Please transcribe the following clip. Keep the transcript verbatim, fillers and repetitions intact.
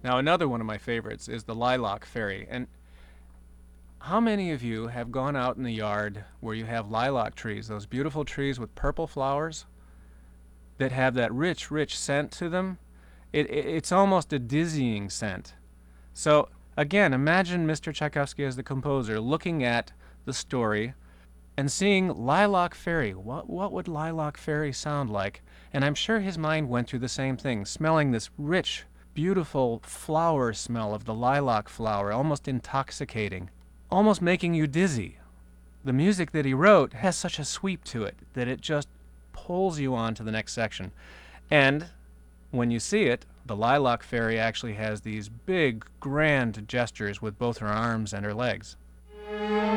Now, another one of my favorites is the Lilac Fairy. And how many of you have gone out in the yard where you have lilac trees, those beautiful trees with purple flowers that have that rich, rich scent to them? It, it, it's almost a dizzying scent. So, again, imagine Mister Tchaikovsky as the composer looking at the story and seeing Lilac Fairy. What, what would Lilac Fairy sound like? And I'm sure his mind went through the same thing, smelling this rich, beautiful flower smell of the lilac flower, almost intoxicating, almost making you dizzy. The music that he wrote has such a sweep to it that it just pulls you on to the next section. And when you see it, the Lilac Fairy actually has these big, grand gestures with both her arms and her legs.